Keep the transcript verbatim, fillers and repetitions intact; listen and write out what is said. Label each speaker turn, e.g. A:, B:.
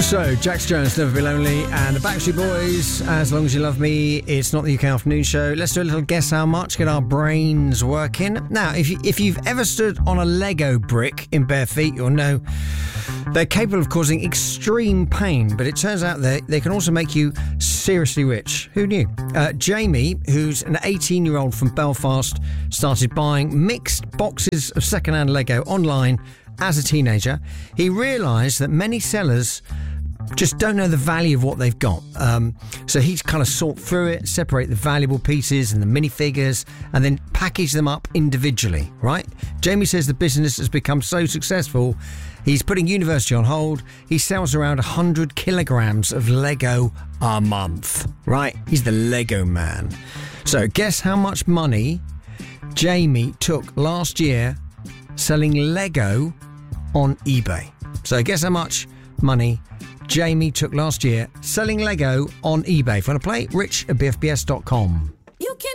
A: So, Jax Jones, Never Be Lonely, and the Backstreet Boys, As Long As You Love Me. It's not the U K afternoon show. Let's do a little guess how much, get our brains working. Now, if, you, if you've ever stood on a Lego brick in bare feet, you'll know they're capable of causing extreme pain, but it turns out they, they can also make you seriously rich. Who knew? Uh, Jamie, who's an eighteen-year-old from Belfast, started buying mixed boxes of second-hand Lego online as a teenager. He realised that many sellers just don't know the value of what they've got. Um, so he's kind of sort through it, separate the valuable pieces and the minifigures, and then package them up individually, right? Jamie says the business has become so successful, he's putting university on hold. He sells around one hundred kilograms of Lego a month, right? He's the Lego man. So guess how much money Jamie took last year selling Lego on eBay. So guess how much money Jamie took last year selling Lego on eBay. If you want to play, rich at b f b s dot com.